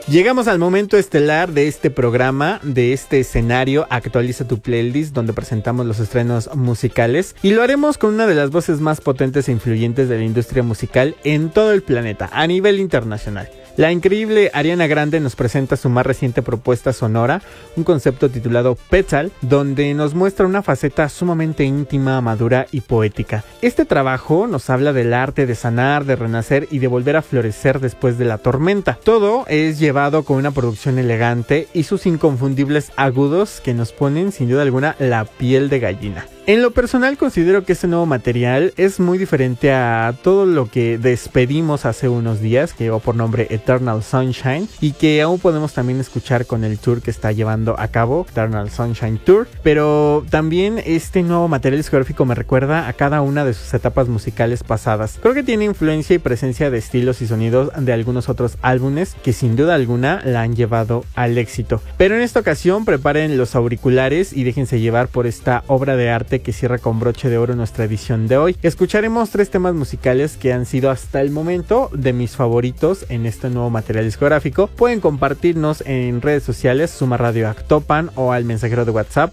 Llegamos al momento estelar de este programa, de este escenario Actualiza tu Playlist, donde presentamos los estrenos musicales, y lo haremos con una de las voces más potentes e influyentes de la industria musical en todo el planeta, a nivel internacional. La increíble Ariana Grande nos presenta su más reciente propuesta sonora, un concepto titulado Petal, donde nos muestra una faceta sumamente íntima, madura y poética. Este trabajo nos habla del arte de sanar, de renacer y de volver a florecer después de la tormenta. Todo es llevado con una producción elegante y sus inconfundibles agudos que nos ponen sin duda alguna la piel de gallina. En lo personal considero que este nuevo material es muy diferente a todo lo que despedimos hace unos días, que llevó por nombre Eternal Sunshine, y que aún podemos también escuchar con el tour que está llevando a cabo, Eternal Sunshine Tour. Pero también este nuevo material discográfico me recuerda a cada una de sus etapas musicales pasadas. Creo que tiene influencia y presencia de estilos y sonidos de algunos otros álbumes que sin duda alguna la han llevado al éxito. Pero en esta ocasión preparen los auriculares y déjense llevar por esta obra de arte que cierra con broche de oro nuestra edición de hoy. Escucharemos 3 temas musicales que han sido hasta el momento de mis favoritos en este nuevo material discográfico. Pueden compartirnos en redes sociales, Suma Radio Actopan, o al mensajero de WhatsApp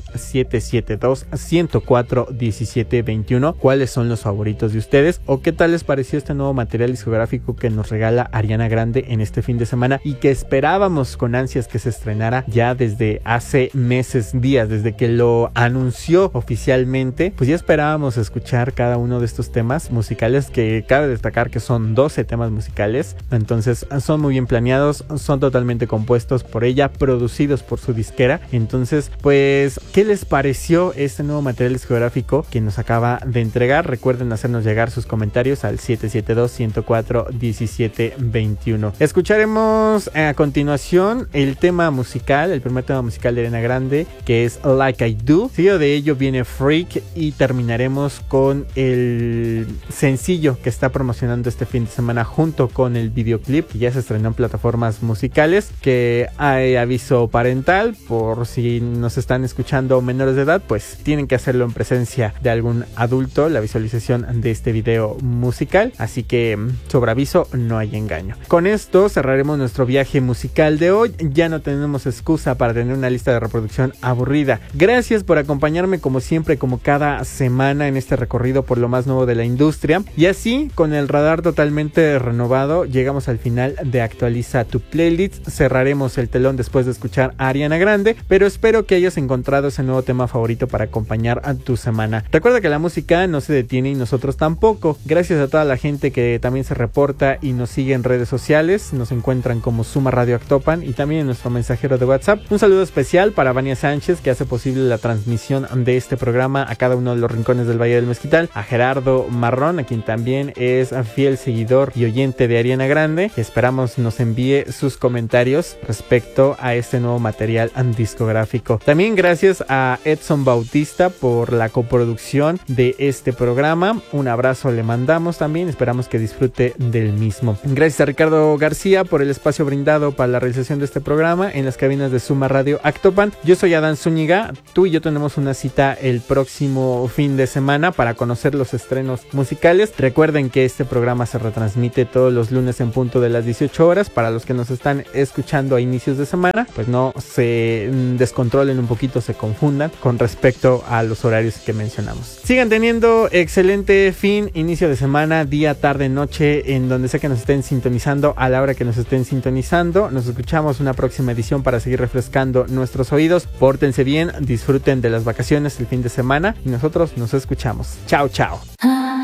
772-104-1721 cuáles son los favoritos de ustedes o qué tal les pareció este nuevo material discográfico que nos regala Ariana Grande en este fin de semana y que esperábamos con ansias que se estrenara ya desde hace meses, días, desde que lo anunció oficialmente. Pues ya esperábamos escuchar cada uno de estos temas musicales, que cabe destacar que son 12 temas musicales, entonces son muy bien planeados, son totalmente compuestos por ella, producidos por su disquera. Entonces, pues, ¿qué les pareció este nuevo material discográfico que nos acaba de entregar? Recuerden hacernos llegar sus comentarios al 772-104-1721. Escucharemos a continuación el tema musical, el primer tema musical de Ariana Grande, que es Like I Do. Seguido de ello viene Freak, y terminaremos con el sencillo que está promocionando este fin de semana junto con el videoclip que ya se estrenó en plataformas musicales, que hay aviso parental por si nos están escuchando menores de edad, pues tienen que hacerlo en presencia de algún adulto, la visualización de este video musical, así que sobre aviso no hay engaño. Con esto cerraremos nuestro viaje musical de hoy. Ya no tenemos excusa para tener una lista de reproducción aburrida. Gracias por acompañarme como siempre, como cada semana en este recorrido por lo más nuevo de la industria. Y así, con el radar totalmente renovado, llegamos al final de Actualiza tu Playlist. Cerraremos el telón después de escuchar a Ariana Grande, pero espero que hayas encontrado ese nuevo tema favorito para acompañar a tu semana. Recuerda que la música no se detiene y nosotros tampoco. Gracias a toda la gente que también se reporta y nos sigue en redes sociales. Nos encuentran como Suma Radio Actopan y también en nuestro mensajero de WhatsApp. Un saludo especial para Vania Sánchez, que hace posible la transmisión de este programa a cada uno de los rincones del Valle del Mezquital, a Gerardo Marrón, a quien también es fiel seguidor y oyente de Ariana Grande. Esperamos nos envíe sus comentarios respecto a este nuevo material discográfico. También gracias a Edson Bautista por la coproducción de este programa. Un abrazo le mandamos también, esperamos que disfrute del mismo. Gracias a Ricardo García por el espacio brindado para la realización de este programa en las cabinas de Suma Radio Actopan. Yo soy Adán Zúñiga, tú y yo tenemos una cita el próximo fin de semana para conocer los estrenos musicales. Recuerden que este programa se retransmite todos los lunes en punto de las 18 horas. Para los que nos están escuchando a inicios de semana, pues no se descontrolen un poquito, se confundan con respecto a los horarios que mencionamos. Sigan teniendo excelente inicio de semana, día, tarde, noche, en donde sea que nos estén sintonizando, a la hora que nos estén sintonizando. Nos escuchamos una próxima edición para seguir refrescando nuestros oídos. Pórtense bien, disfruten de las vacaciones el fin de semana y nosotros nos escuchamos. Chao, chao.